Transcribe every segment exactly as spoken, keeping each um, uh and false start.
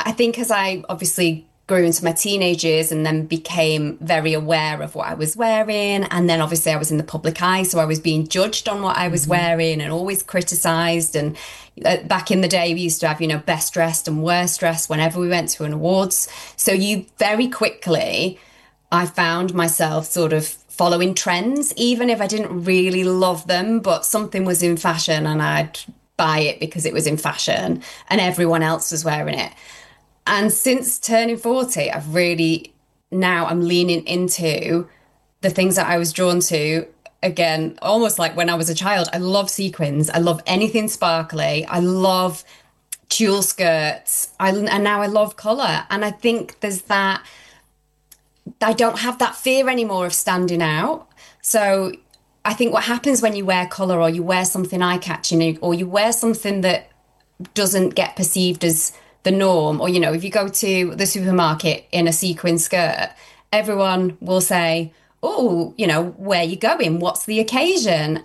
I think as I obviously grew into my teenage years and then became very aware of what I was wearing. And then obviously I was in the public eye, so I was being judged on what I was mm-hmm. wearing and always criticised. And uh, back in the day, we used to have, you know, best dressed and worst dressed whenever we went to an awards. So you very quickly, I found myself sort of following trends, even if I didn't really love them, but something was in fashion and I'd buy it because it was in fashion and everyone else was wearing it. And since turning forty, I've really, now I'm leaning into the things that I was drawn to. Again, almost like when I was a child, I love sequins. I love anything sparkly. I love tulle skirts. I, and now I love colour. And I think there's that, I don't have that fear anymore of standing out. So I think what happens when you wear colour or you wear something eye-catching or you wear something that doesn't get perceived as the norm, or, you know, if you go to the supermarket in a sequin skirt, everyone will say, oh, you know, where are you going? What's the occasion?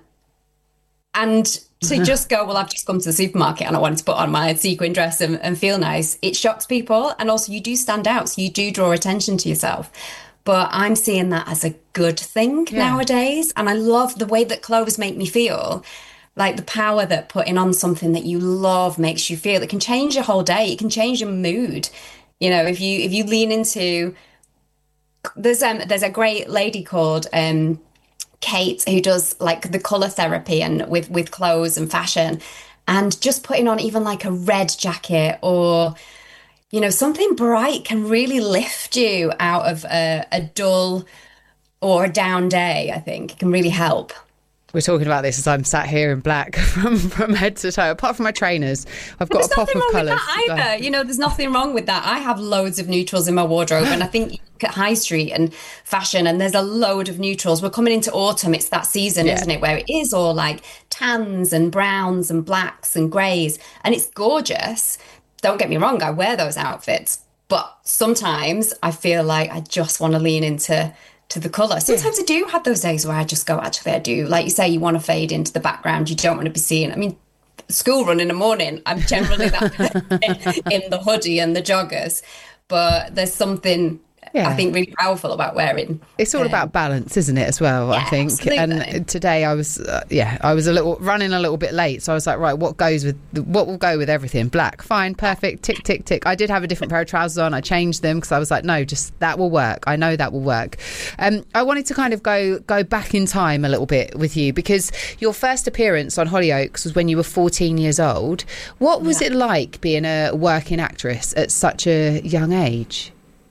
And to just go, well, I've just come to the supermarket and I wanted to put on my sequin dress and, and feel nice. It shocks people. And also you do stand out. So you do draw attention to yourself. But I'm seeing that as a good thing yeah. nowadays. And I love the way that clothes make me feel. Like the power that putting on something that you love makes you feel. It can change your whole day. It can change your mood. You know, if you if you lean into, there's um there's a great lady called um Kate who does like the colour therapy and with with clothes and fashion, and just putting on even like a red jacket or, you know, something bright can really lift you out of a, a dull or a down day. I think it can really help. We're talking about this as I'm sat here in black from, from head to toe. Apart from my trainers, I've got there's a pop of colours. There's nothing wrong with that either. You know, there's nothing wrong with that. I have loads of neutrals in my wardrobe, and I think you look at high street and fashion, and there's a load of neutrals. We're coming into autumn. It's that season, yeah. isn't it, where it is all like tans and browns and blacks and greys, and it's gorgeous. Don't get me wrong, I wear those outfits, but sometimes I feel like I just want to lean into to the colour. Sometimes yeah. I do have those days where I just go, actually, I do. Like you say, you want to fade into the background. You don't want to be seen. I mean, school run in the morning, I'm generally that in, in the hoodie and the joggers. But there's something yeah. I think really powerful about wearing. It's all um, about balance, isn't it, as well, yeah, I think. Absolutely. And today I was, uh, yeah, I was a little running a little bit late. So I was like, right, what goes with, what will go with everything? Black, fine, perfect, tick, tick, tick. I did have a different pair of trousers on. I changed them because I was like, no, just that will work. I know that will work. Um, I wanted to kind of go, go back in time a little bit with you, because your first appearance on Hollyoaks was when you were fourteen years old. What was yeah. it like being a working actress at such a young age?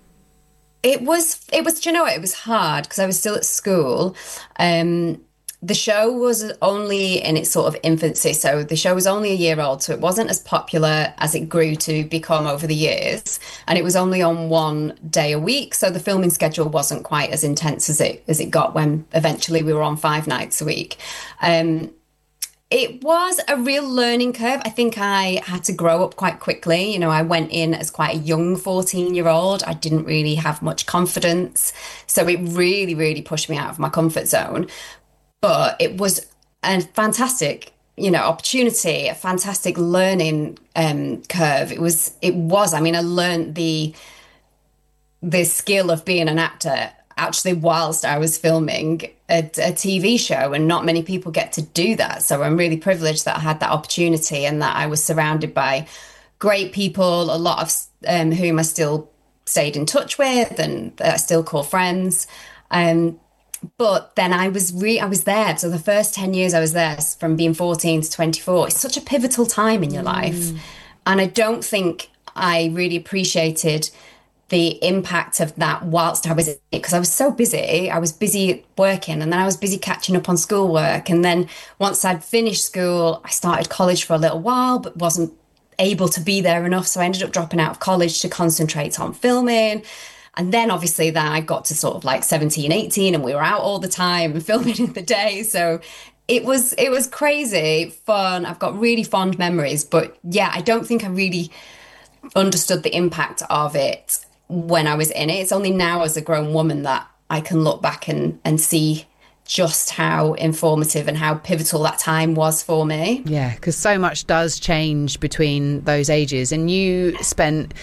It was, it was, do you know what? It was hard because I was still at school. Um, the show was only in its sort of infancy. So the show was only a year old. So it wasn't as popular as it grew to become over the years. And it was only on one day a week. So the filming schedule wasn't quite as intense as it, as it got when eventually we were on five nights a week. Um, It was a real learning curve. I think I had to grow up quite quickly. You know, I went in as quite a young fourteen-year-old. I didn't really have much confidence. So it really, really pushed me out of my comfort zone. But it was a fantastic, you know, opportunity, a fantastic learning um, curve. It was, it was, I mean, I learned the, the skill of being an actor actually whilst I was filming a, a T V show, and not many people get to do that. So I'm really privileged that I had that opportunity and that I was surrounded by great people, a lot of um, whom I still stayed in touch with and that I still call friends. Um, but then I was re- I was there. So the first ten years I was there, from being fourteen to twenty-four, it's such a pivotal time in your mm. life. And I don't think I really appreciated the impact of that whilst I was in it, because I was so busy. I was busy working, and then I was busy catching up on schoolwork. And then once I'd finished school, I started college for a little while, but wasn't able to be there enough. So I ended up dropping out of college to concentrate on filming. And then obviously then I got to sort of like seventeen, eighteen, and we were out all the time and filming in the day. So it was, it was crazy fun. I've got really fond memories, but yeah, I don't think I really understood the impact of it when I was in it. It's only now as a grown woman that I can look back and, and see just how informative and how pivotal that time was for me. Yeah, because so much does change between those ages. And you spent